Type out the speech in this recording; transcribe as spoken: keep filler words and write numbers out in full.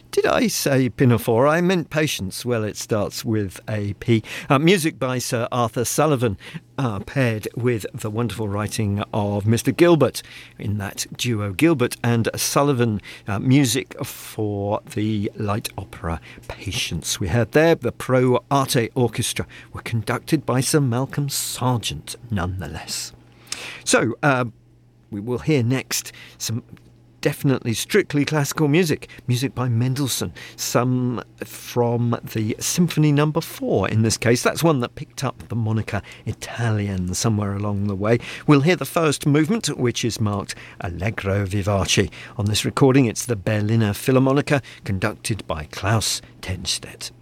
Did I say Pinafore? I meant Patience. Well, it starts with a P. Uh, music by Sir Arthur Sullivan, uh, paired with the wonderful writing of Mister Gilbert in that duo, Gilbert and Sullivan. Uh, music for the light opera Patience. We heard there the Pro Arte Orchestra were conducted by Sir Malcolm Sargent, nonetheless. So, uh, we will hear next some definitely strictly classical music, music by Mendelssohn, some from the Symphony Number Four in this case. That's one that picked up the moniker Italian somewhere along the way. We'll hear the first movement, which is marked Allegro Vivace. On this recording, it's the Berliner Philharmoniker, conducted by Klaus Tennstedt.